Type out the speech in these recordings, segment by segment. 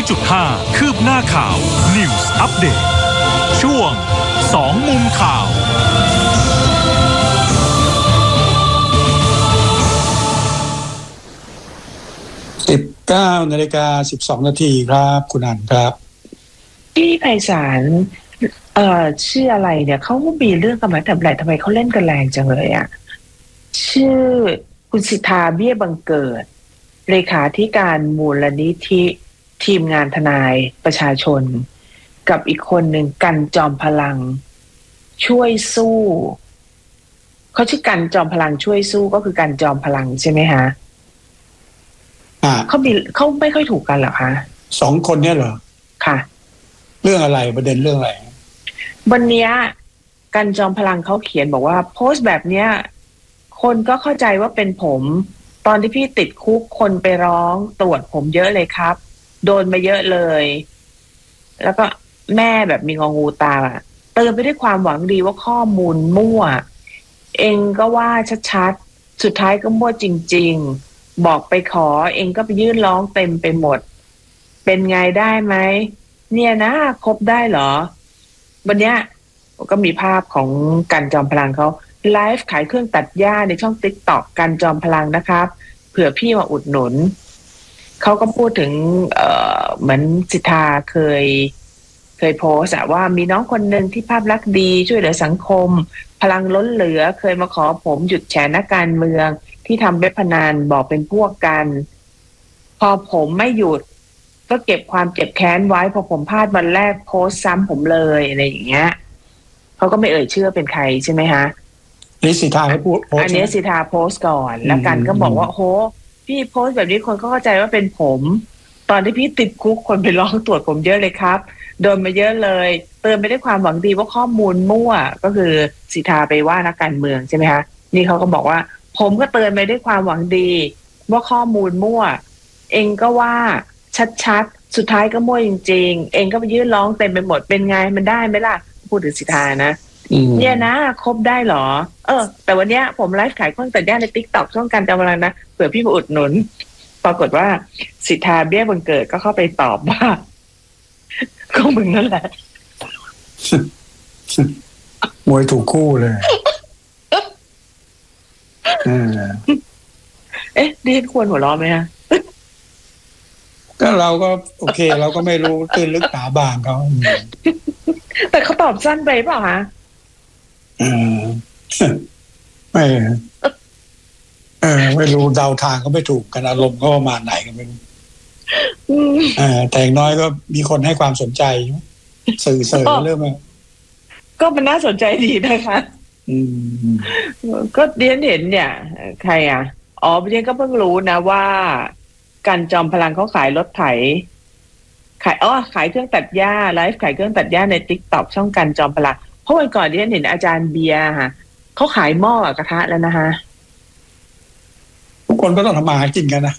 102.5 คืบหน้าข่าว News Update ช่วง2มุมข่าว 19:12 นาทีครับคุณอั๋นครับพี่ไพศาลชื่ออะไรเนี่ยเขามีเรื่องกันมาทำไมเขาเล่นกันแรงจังเลยอ่ะชื่อคุณสิทธาเบี้ยบังเกิดเลขาธิการมูลนิธิทีมงานทนายประชาชนกับอีกคนหนึ่งกันจอมพลังช่วยสู้เขาชื่อกันจอมพลังช่วยสู้ก็คือกันจอมพลังใช่ไหมฮะเขาไม่ค่อยถูกกันหรอคะสองคนเนี่ยเหรอค่ะเรื่องอะไรประเด็นเรื่องอะไรวันนี้กันจอมพลังเขาเขียนบอกว่าโพสต์แบบเนี้ยคนก็เข้าใจว่าเป็นผมตอนที่พี่ติดคุกคนไปร้องตรวจผมเยอะเลยครับโดนมาเยอะเลยแล้วก็แม่แบบมีงองูตาเตือนไปด้วยความหวังดีว่าข้อมูลมั่วเองก็ว่าชัดๆสุดท้ายก็มั่วจริงๆบอกไปขอเองก็ไปยื่นร้องเต็มไปหมดเป็นไงได้ไหมเนี่ยนะครบได้เหรอวันนี้ก็มีภาพของกันจอมพลังเขาไลฟ์ขายเครื่องตัดหญ้าในช่อง TikTok กันจอมพลังนะครับเผื่อพี่มาอุดหนุนเขาก็พูดถึงเหมือนสิทธาเคยโพสต์ว่ามีน้องคนหนึ่งที่ภาพลักษณ์ดีช่วยเหลือสังคมพลังล้นเหลือเคยมาขอผมหยุดแฉนักการเมืองที่ทำเว็บพนันบอกเป็นพวกกันพอผมไม่หยุดก็เก็บความเจ็บแค้นไว้พอผมพลาดวันแรกโพสต์ซ้ำผมเลยอะไรอย่างเงี้ยเขาก็ไม่เอ่ยชื่อเป็นใครใช่ไหมฮะนี่สิทธาให้พูดอันนี้สิทธาโพสต์ก่อนแล้วกันก็บอกว่าโหพี่โพสต์แบบนี้คนก็เข้าใจว่าเป็นผมตอนที่พี่ติดคุกคนไปร้องตรวจผมเยอะเลยครับโดนมาเยอะเลยเตือนไปด้วยความหวังดีว่าข้อมูลมั่วก็คือสิทธาไปว่านักการเมืองใช่ไหมคะนี่เขาก็บอกว่าผมก็เตือนไปด้วยความหวังดีว่าข้อมูลมั่วเองก็ว่าชัดๆสุดท้ายก็มั่วจริงๆเองก็ไปยื่นร้องเต็มไปหมดเป็นไงมันได้ไหมล่ะพูดถึงสิทธานะเนี่ยนะครบได้เหรอแต่วันนี้ผมไลฟ์ขายเครื่องตัดหญ้าใน TikTok ช่องกันจอมพลังนะเผื่อพี่มาอุดหนุนปรากฏว่าสิทธาเบี้ยบังเกิดก็เข้าไปตอบว่าก็มึงนั่นแหละมวยถูกคู่เลยดิฉันควรหัวเราะไหมฮะก็เราก็โอเคเราก็ไม่รู้ตื้นลึกหนาบางเขาแต่เขาตอบสั้นไปเปล่าฮะไม่รู้เดาทางก็ไม่ถูกกันอารมณ์ก็ประมาณไหนก็ไม่รู้แต่อย่างน้อยก็มีคนให้ความสนใจสื่อเริ่มก็มันน่าสนใจดีนะคะก็เรียนเห็นเนี่ยใครเรียนก็เพิ่งรู้นะว่ากันจอมพลังเขาขายรถไถขายเครื่องตัดหญ้าไลฟ์ขายเครื่องตัดหญ้าใน TikTok ช่องกันจอมพลังเพราะวันก่อนที่เห็นอาจารย์เบียร์ค่ะเขาขายหม้อกระทะแล้วนะคะทุกคนก็ต้องทำมาหากินกันนะ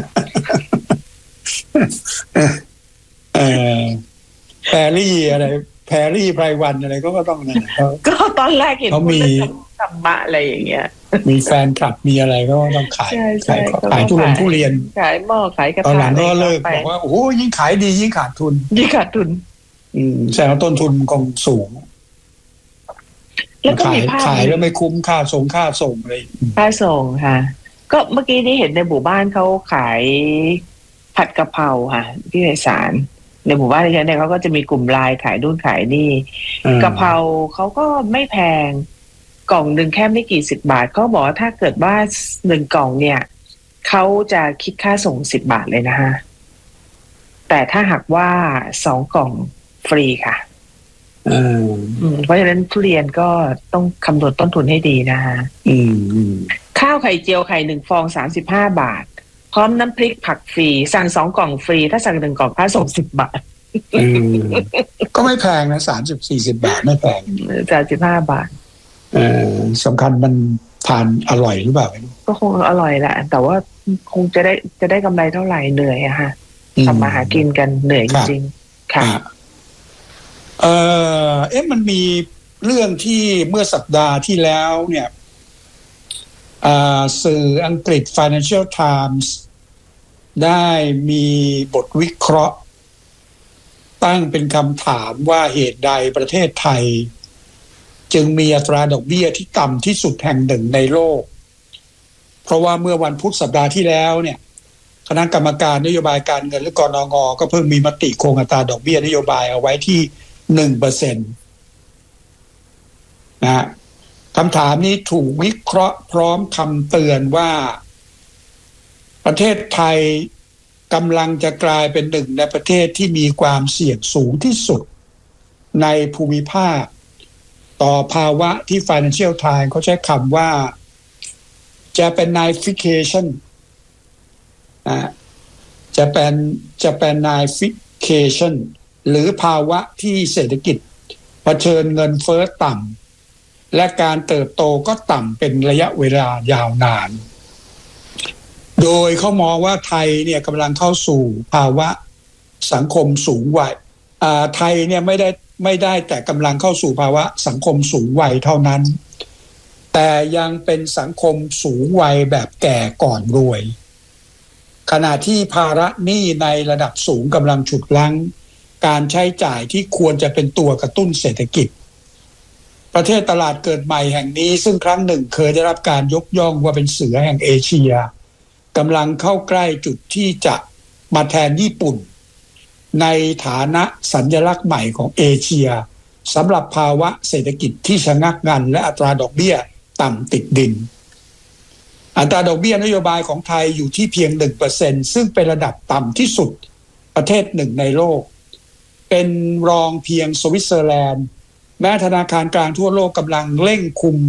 แพรรี่อะไรแพรรี่ไพรวันอะไรก็ต้องนั่นก็ตอนแรกเห็นเขามีธรรมะอะไรอย่างเงี้ยมีแฟนคลับมีอะไรก็ต้องขายทุเรียนขายหม้อขายกระทะตอนหลังก็เลิกบอกว่าโอ้โหยิ่งขายดียิ่งขาดทุนแสดงว่าต้นทุนคงสูงแล้วก็มีขายแล้วไม่คุ้มค่าส่งอะไรค่าส่งค่ะก็เมื่อกี้นี้เห็นในหมู่บ้านเขาขายผัดกะเพราค่ะที่ไพศาลในหมู่บ้านที่เนี่ยเขาก็จะมีกลุ่มไลน์ขายนู่นขายนี่กะเพราเขาก็ไม่แพงกล่องหนึ่งแค่ไม่กี่10 บาทเขาบอกว่าถ้าเกิดว่า1 กล่องเนี่ยเขาจะคิดค่าส่ง10 บาทเลยนะฮะแต่ถ้าหากว่า2 กล่องฟรีค่ะเพราะฉะนั้นทุเรียนก็ต้องคำนวณต้นทุนให้ดีนะฮะข้าวไข่เจียวไข่1 ฟอง35 บาทพร้อมน้ำพริกผักฟรีสั่ง2 กล่องฟรีถ้าสั่ง1 กล่องค่าส่ง10 บาทก็ไม่แพงนะ30-40 บาทไม่แพง 35 บาทสำคัญมันทานอร่อยหรือเปล่าก็คงอร่อยแหละแต่ว่าคงจะได้กำไรเท่าไหร่เหนื่อยอะฮะทำมาหากินกันเหนื่อยจริงๆค่ะมันมีเรื่องที่เมื่อสัปดาห์ที่แล้วเนี่ยสื่ออังกฤษ Financial Times ได้มีบทวิเคราะห์ตั้งเป็นคำถามว่าเหตุใดประเทศไทยจึงมีอัตราดอกเบี้ยที่ต่ำที่สุดแห่งหนึ่งในโลกเพราะว่าเมื่อวันพุธสัปดาห์ที่แล้วเนี่ยคณะกรรมการนโยบายการเงินหรือกนง.ก็เพิ่งมีมติคงอัตราดอกเบี้ยนโยบายเอาไว้ที่ 1% นะฮะคำถามนี้ถูกวิเคราะห์พร้อมคำเตือนว่าประเทศไทยกำลังจะกลายเป็นหนึ่งในประเทศที่มีความเสี่ยงสูงที่สุดในภูมิภาคต่อภาวะที่ Financial Times เขาใช้คำว่า Japanification Japanification หรือภาวะที่เศรษฐกิจเผชิญเงินเฟ้อต่ำและการเติบโตก็ต่ำเป็นระยะเวลายาวนานโดยเขามองว่าไทยเนี่ยกำลังเข้าสู่ภาวะสังคมสูงวัยไทยเนี่ยไม่ได้แต่กำลังเข้าสู่ภาวะสังคมสูงวัยเท่านั้นแต่ยังเป็นสังคมสูงวัยแบบแก่ก่อนรวยขณะที่ภาระหนี้ในระดับสูงกำลังฉุดรั้งการใช้จ่ายที่ควรจะเป็นตัวกระตุ้นเศรษฐกิจประเทศตลาดเกิดใหม่แห่งนี้ซึ่งครั้งหนึ่งเคยได้รับการยกย่องว่าเป็นเสือแห่งเอเชียกำลังเข้าใกล้จุดที่จะมาแทนญี่ปุ่นในฐานะสัญลักษณ์ใหม่ของเอเชียสำหรับภาวะเศรษฐกิจที่ชะงักงันและอัตราดอกเบี้ยต่ำติดดินอัตราดอกเบี้ยนโยบายของไทยอยู่ที่เพียง 1% ซึ่งเป็นระดับต่ำที่สุดประเทศหนึ่งในโลกเป็นรองเพียงสวิตเซอร์แลนด์แม้ธนาคารกลางทั่วโลกกำลังเร่งคุม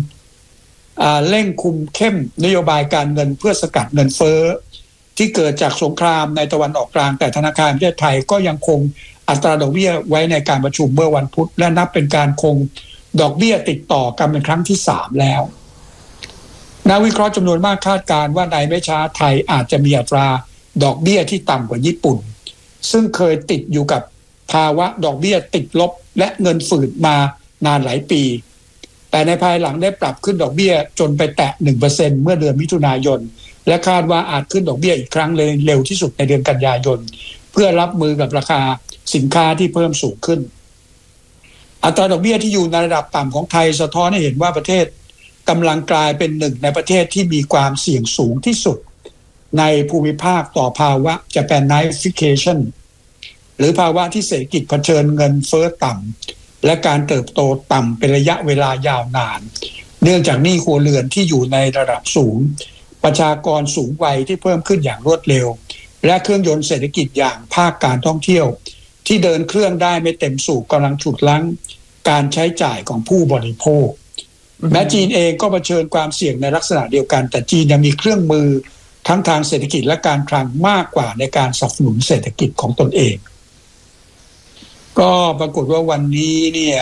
เข้มนโยบายการเงินเพื่อสกัดเงินเฟ้อที่เกิดจากสงครามในตะวันออกกลางแต่ธนาคารประเทศไทยก็ยังคงอัตราดอกเบี้ยไว้ในการประชุมเมื่อวันพุธและนับเป็นการคงดอกเบี้ยติดต่อกันเป็นครั้งที่3แล้วนักวิเคราะห์จำนวนมากคาดการณ์ว่าในไม่ช้าไทยอาจจะมีอัตราดอกเบี้ยที่ต่ำกว่าญี่ปุ่นซึ่งเคยติดอยู่กับภาวะดอกเบี้ยติดลบและเงินฝืดมานานหลายปีแต่ในภายหลังได้ปรับขึ้นดอกเบี้ยจนไปแตะ 1% เมื่อเดือนมิถุนายนและคาดว่าอาจขึ้นดอกเบี้ยอีกครั้งเร็วที่สุดในเดือนกันยายนเพื่อรับมือกับราคาสินค้าที่เพิ่มสูงขึ้นอัตราดอกเบี้ยที่อยู่ในระดับต่ำของไทยสะท้อนให้เห็นว่าประเทศกำลังกลายเป็นหนึ่งในประเทศที่มีความเสี่ยงสูงที่สุดในภูมิภาคต่อภาวะ Japanification หรือภาวะที่เศรษฐกิจเผชิญเงินเฟ้อต่ำและการเติบโตต่ำเป็นระยะเวลายาวนานเนื่องจากหนี้ครัวเรือนที่อยู่ในระดับสูงประชากรสูงวัยที่เพิ่มขึ้นอย่างรวดเร็วและเครื่องยนต์เศรษฐกิจอย่างภาคการท่องเที่ยวที่เดินเครื่องได้ไม่เต็มสูบกำลังฉุดรั้งการใช้จ่ายของผู้บริโภคแม้จีนเองก็เผชิญความเสี่ยงในลักษณะเดียวกันแต่จีนยังมีเครื่องมือทั้งทางเศรษฐกิจและการคลังมากกว่าในการสนับสนุนเศรษฐกิจของตนเองก็ปรากฏว่าวันนี้เนี่ย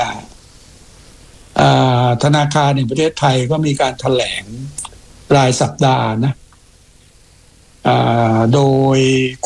ธนาคารแห่งประเทศไทยก็มีการแถลงรายสัปดาห์นะโดย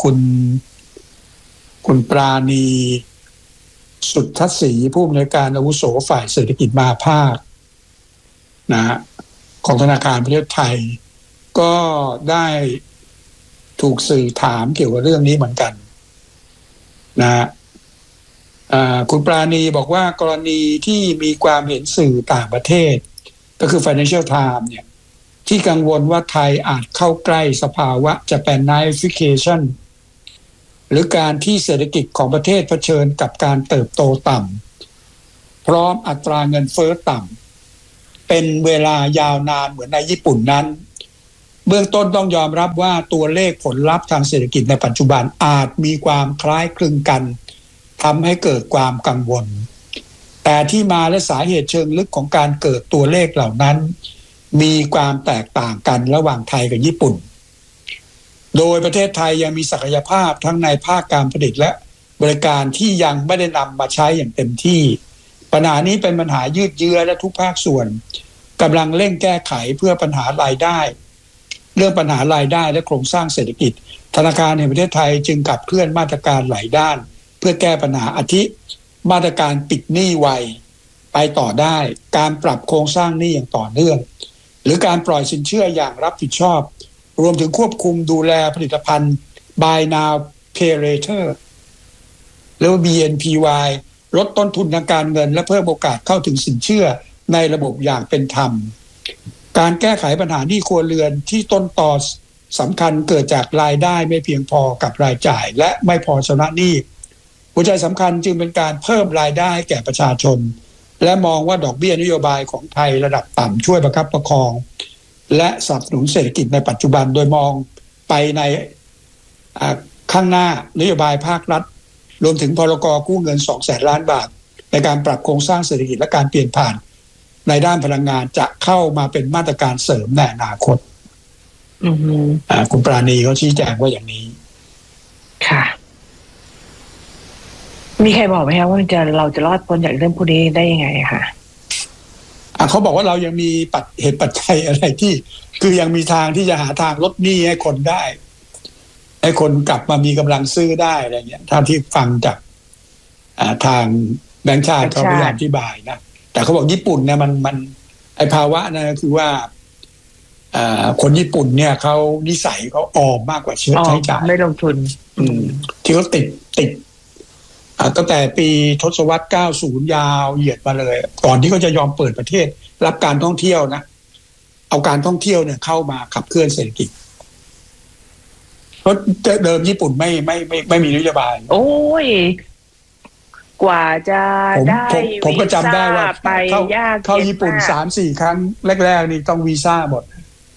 คุณปราณีสุทธศรีผู้อำนวยการอาวุโสฝ่ายเศรษฐกิจมหาภาคนะของธนาคารประเทศไทยก็ได้ถูกสื่อถามเกี่ยวกับเรื่องนี้เหมือนกันนะคุณปราณีบอกว่ากรณีที่มีความเห็นสื่อต่างประเทศก็คือ Financial Times เนี่ยที่กังวลว่าไทยอาจเข้าใกล้สภาวะ Japanification หรือการที่เศรษฐกิจของประเทศเผชิญกับการเติบโตต่ำพร้อมอัตราเงินเฟ้อต่ำเป็นเวลายาวนานเหมือนในญี่ปุ่นนั้นเบื้องต้นต้องยอมรับว่าตัวเลขผลลัพธ์ทางเศรษฐกิจในปัจจุบันอาจมีความคล้ายคลึงกันทำให้เกิดความกังวลแต่ที่มาและสาเหตุเชิงลึกของการเกิดตัวเลขเหล่านั้นมีความแตกต่างกันระหว่างไทยกับญี่ปุ่นโดยประเทศไทยยังมีศักยภาพทั้งในภาคการผลิตและบริการที่ยังไม่ได้นำมาใช้อย่างเต็มที่ปัญหานี้เป็นปัญหายืดเยื้อและทุกภาคส่วนกำลังเร่งแก้ไขเพื่อปัญหารายได้เรื่องปัญหารายได้และโครงสร้างเศรษฐกิจธนาคารแห่งประเทศไทยจึงขับเคลื่อนมาตรการหลายด้านเพื่อแก้ปัญหาอาทิมาตรการปิดหนี้ไวไปต่อได้การปรับโครงสร้างหนี้อย่างต่อเนื่องหรือการปล่อยสินเชื่ออย่างรับผิดชอบรวมถึงควบคุมดูแลผลิตภัณฑ์ Buy Now Pay Later หรือว่า BNPY ลดต้นทุนทางการเงินและเพิ่มโอกาสเข้าถึงสินเชื่อในระบบอย่างเป็นธรรมการแก้ไขปัญหาหนี้ครัวเรือนที่ต้นตอสำคัญเกิดจากรายได้ไม่เพียงพอกับรายจ่ายและไม่พอชำระหนี้หัวใจสำคัญจึงเป็นการเพิ่มรายได้แก่ประชาชนและมองว่าดอกเบี้ยนโยบายของไทยระดับต่ำช่วยประคับประคองและสนับสนุนเศรษฐกิจในปัจจุบันโดยมองไปในข้างหน้านโยบายภาครัฐรวมถึงพรก.กู้เงิน 200,000 ล้านบาทในการปรับโครงสร้างเศรษฐกิจและการเปลี่ยนผ่านในด้านพลังงานจะเข้ามาเป็นมาตรการเสริมในอนาคตคุณปราณีเขาชี้แจงว่าอย่างนี้ค่ะมีใครบอกไหมคะว่าเราจะรอดพ้นจากเรื่องพวกนี้ได้ยังไงคะเขาบอกว่าเรายังมีเหตุปัจจัยอะไรที่คือยังมีทางที่จะหาทางลดหนี้ให้คนได้ให้คนกลับมามีกำลังซื้อได้อะไรเงี้ยถ้าที่ฟังจากทางแบงก์ชาติเขาพยายามอธิบายนะแต่เขาบอกญี่ปุ่นเนี่ยมันไอภาวะนะคือว่าคนญี่ปุ่นเนี่ยเขานิสัยเขาออมมากกว่าใช้จ่ายไม่ลงทุนที่เขาติดตั้งแต่ปีทศวรรษ90ยาวเหยียดมาเลยก่อนที่เขาจะยอมเปิดประเทศรับการท่องเที่ยวนะเอาการท่องเที่ยวเนี่ยเข้ามาขับเคลื่อนเศรษฐกิจเพราะเดิมญี่ปุ่นไม่มีนโยบายโอ้ยกว่าจะได้ผมก็จำได้ว่าเข้าญี่ปุ่น 3-4 ครั้งแรกๆนี่ต้องวีซ่าหมด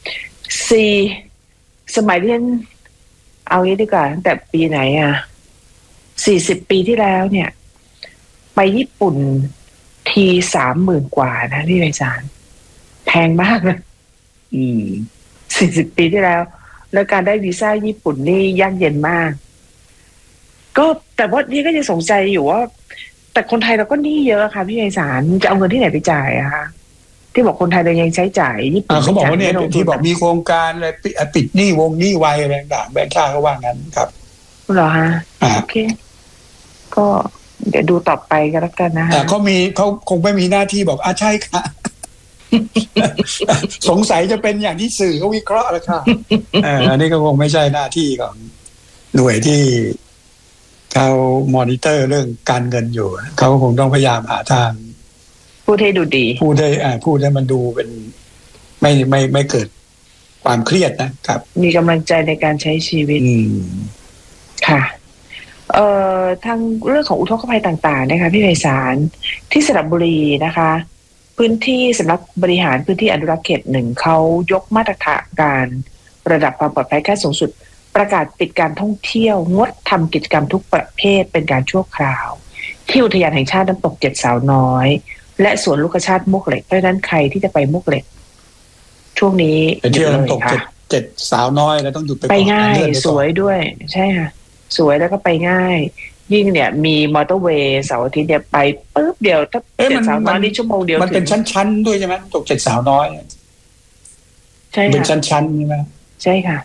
สมัยที่ฉันเอางี้ดีกว่าตั้งแต่ปีไหน40 ปีที่แล้วเนี่ยไปญี่ปุ่นที 30,000 กว่านะพี่ไพศาลแพงมากเลย40 ปีที่แล้วแล้วการได้วีซ่าญี่ปุ่นนี่ยากเย็นมากก็แต่ว่านี่ก็ยังสงสัยอยู่ว่าแต่คนไทยเราก็หนี้เยอะค่ะพี่ไพศาลจะเอาเงินที่ไหนไปจ่ายอะคะที่บอกคนไทยเรายังใช้จ่ายญี่ปุ่นเขาบอกว่าเนี่ยที่บอกมีโครงการอะไรปิดหนี้วงหนี้ไวอะไรต่างๆแบงค์ชาติเขาว่างั้นครับเหรอฮะโอเคก็เดี๋ยวดูต่อไปกันแล้วกันนะเขาคงไม่มีหน้าที่บอกใช่ค่ะ สงสัยจะเป็นอย่างที่สื่อเขาวิเคราะห์แล้วค่ะอันนี้ก็คงไม่ใช่หน้าที่ของหน่วยที่เขามอนิเตอร์เรื่องการเงินอยู่เขาคงต้องพยายามหาทางพูดให้ดูดีพูดให้มันดูเป็นไม่เกิดความเครียดนะครับมีกำลังใจในการใช้ชีวิตค่ะทางเรื่องของอุทกภัยต่างๆนะคะพี่ไพศาลที่สระบุรีนะคะพื้นที่สำนักบริหารพื้นที่อนุรักษ์เขต 1เขายกมาตรการระดับความปลอดภัยขั้นสูงสุดประกาศปิดการท่องเที่ยวงดทำกิจกรรมทุกประเภทเป็นการชั่วคราวที่อุทยานแห่งชาติน้ำตก7 สาวน้อยและสวนลูกชาติมุกเหล็กเพราะฉะนั้นใครที่จะไปมุกเหล็กช่วงนี้ไปเที่ยวน้ำตก7 สาวน้อยแล้วต้องหยุดไปง่ายสวยด้วยใช่ค่ะสวยแล้วก็ไปง่ายยิ่งเนี่ยมีมอเตอร์เวย์เสาร์อาทิตย์เนี่ยไปปุ๊บเดียวถ้า7 สาวน้อยนี่ชั่วโมงเดียวมันเป็นชั้นๆด้วยใช่ไหมตก7 สาวน้อยใช่ค่ะเป็นชั้นๆใช่ไหมใช่ค่ะ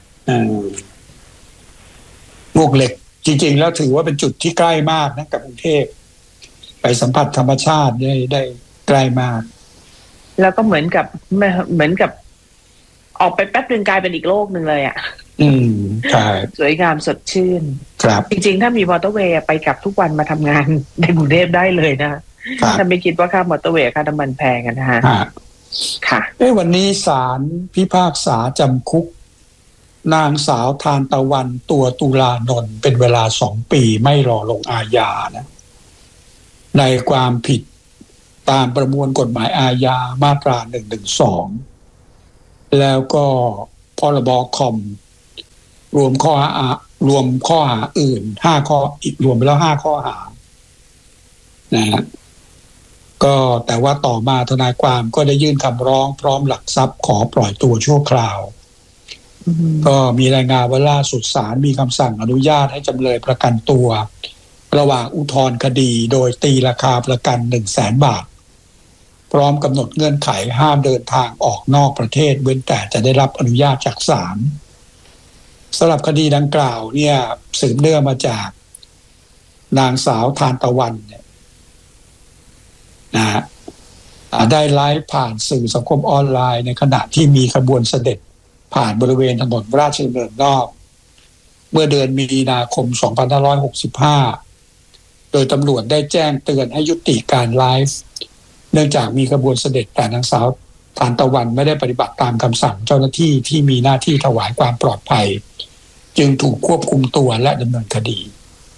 มุกเหล็กจริงๆแล้วถือว่าเป็นจุดที่ใกล้มากนะกับกรุงเทพไปสัมผัสธรรมชาติได้ใกล้มากแล้วก็เหมือนกับออกไปแป๊บนึงกลายเป็นอีกโลกนึงเลยใช่สวยงามสดชื่นครับจริงๆถ้ามีมอเตอร์เวย์ไปกลับทุกวันมาทำงานในกรุงเทพได้เลยนะถ้าไม่คิดว่าค่ามอเตอร์เวย์ค่าน้ำมันแพงกันนะฮะค่ะวันนี้ศาลพิพากษาจำคุกนางสาวทานตะวันตัวตุลานนท์เป็นเวลา2 ปีไม่รอลงอาญานะในความผิดตามประมวลกฎหมายอาญามาตรา112แล้วก็พรบคอมรวมข้อหาอื่น5 ข้ออีกรวมไปแล้ว5 ข้อหานะฮะก็แต่ว่าต่อมาทนายความก็ได้ยื่นคำร้องพร้อมหลักทรัพย์ขอปล่อยตัวชั่วคราวก็มีรายงานว่าล่าสุดศาลมีคำสั่งอนุญาตให้จำเลยประกันตัวระหว่างอุทธรณ์คดีโดยตีราคาประกัน 100,000 บาทพร้อมกำหนดเงื่อนไขห้ามเดินทางออกนอกประเทศเว้นแต่จะได้รับอนุญาตจากศาลสำหรับคดีดังกล่าวเนี่ยสืบเนื่องมาจากนางสาวทานตะวันเนี่ยนะได้ไลฟ์ผ่านสื่อสังคมออนไลน์ในขณะที่มีขบวนเสด็จผ่านบริเวณถนนราชดำเนินนอกเมื่อเดือนมีนาคม 2565 โดยตำรวจได้แจ้งเตือนให้ยุติการไลฟ์เนื่องจากมีขบวนเสด็จแต่นางสาวทานตะวันไม่ได้ปฏิบัติตามคำสั่งเจ้าหน้าที่ที่มีหน้าที่ถวายความปลอดภัยจึงถูกควบคุมตัวและดำเนินคดี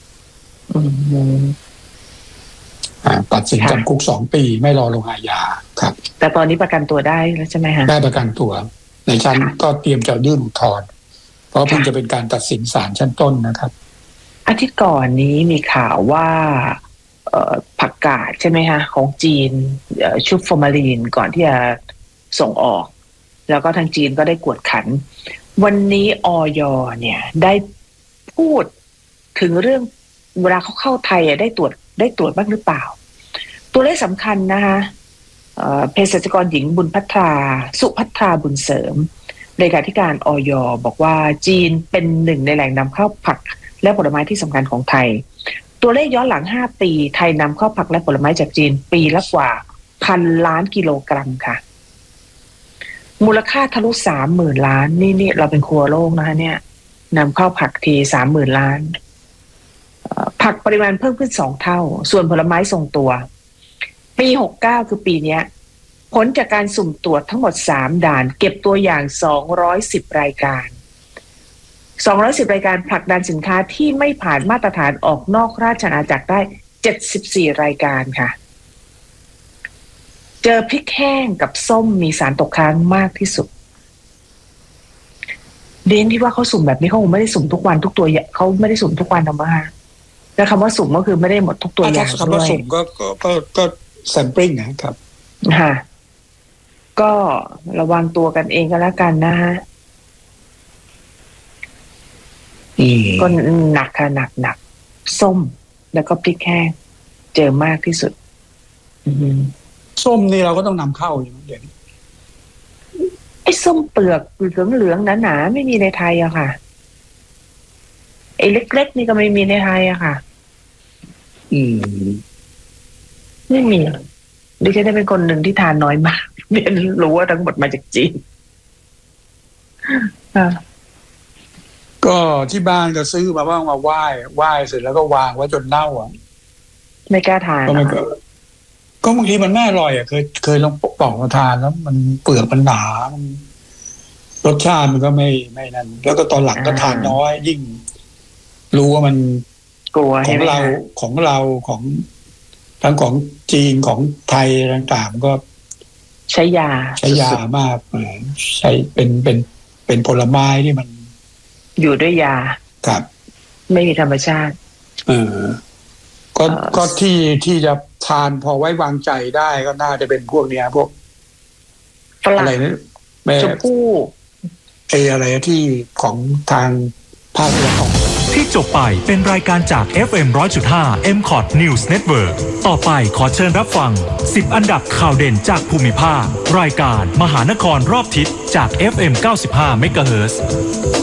ตัดสินจำคุก2 ปีไม่รอลงอาญาครับแต่ตอนนี้ประกันตัวได้แล้วใช่ไหมฮะได้ประกันตัวในชั้นก็เตรียมจะยื่นอุทธรณ์เพราะเพิ่งจะเป็นการตัดสินศาลชั้นต้นนะครับอาทิตย์ก่อนนี้มีข่าวว่าผักกาดใช่ไหมฮะของจีนชุบฟอร์มาลีนก่อนที่จะส่งออกแล้วก็ทางจีนก็ได้กวดขันวันนี้อย.เนี่ยได้พูดถึงเรื่องเวลาเขาเข้าไทยได้ตรวจบ้างหรือเปล่าตัวเลขสำคัญนะคะเภสัชกรหญิงสุภัทราบุญเสริมเลขาธิการอย.บอกว่าจีนเป็นหนึ่งในแหล่งนำเข้าผักและผลไม้ที่สำคัญของไทยตัวเลขย้อนหลัง5 ปีไทยนำเข้าผักและผลไม้จากจีนปีละกว่า 1,000 ล้านกิโลกรัมค่ะมูลค่าทะลุ 30,000 ล้านนี่เราเป็นครัวโลกนะคะเนี่ยนำเข้าผักที 30,000 ล้านผักปริมาณเพิ่มขึ้น2 เท่าส่วนผลไม้ทรงตัวปี69คือปีนี้ผลจากการสุ่มตรวจทั้งหมด3 ด่านเก็บตัวอย่าง210 รายการ210 รายการผลักดันสินค้าที่ไม่ผ่านมาตรฐานออกนอกราชอาณาจักรได้74 รายการค่ะเจอพริกแห้งกับส้มมีสารตกค้างมากที่สุดเดนที่ว่าเขาสุ่มแบบนี้เขาคงไม่ได้สุ่มทุกวันทุกตัวเขาไม่ได้สุ่มทุกวันหรอกค่ะแต่คำว่าสุ่มก็คือไม่ได้หมดทุกตัวอย่างด้วยคำว่าสุ่มก็sampling นะครับค่ะก็ระวังตัวกันเองก็แล้วกันนะฮะก็หนักค่ะหนักส้มแล้วก็พริกแห้งเจอมากที่สุดส้มนี่เราก็ต้องนำเข้าอยู่เดี๋ยวนี้ไอ้ส้มเปลือกเหลืองๆหนาๆไม่มีในไทยอะค่ะไอ้เล็กๆนี่ก็ไม่มีในไทยอะค่ะไม่มีดิฉันได้เป็นคนหนึ่งที่ทานน้อยมากเรียนรู้ว่าทั้งหมดมาจากจีนก็ที่บ้านก็ซื้อมาบ้างมาไหว้เสร็จแล้วก็วางไว้จนเน่าอ่ะไม่กล้าทานก็บางทีมันไม่อร่อยอ่ะเคยลองปอกมาทานแล้วมันเปลือกมันหนา รสชาติมันก็ไม่นั่นแล้วก็ตอนหลังก็ทานน้อยยิ่งรู้ว่ามันกลัวของเราของทั้งของจีนของไทยต่างๆก็ใช้ยามากใช้เป็นผลไม้ที่มันอยู่ด้วยยาครับไม่มีธรรมชาติก็ที่จะทานพอไว้วางใจได้ก็น่าจะเป็นพวกเนี้ยพวกอะไรนะชมพู่อะไรที่ของทางภาคตะวันออกที่จบไปเป็นรายการจาก FM 100.5 MCOT News Network ต่อไปขอเชิญรับฟัง10 อันดับข่าวเด่นจากภูมิภาครายการมหานครรอบทิศจาก FM 95 MHz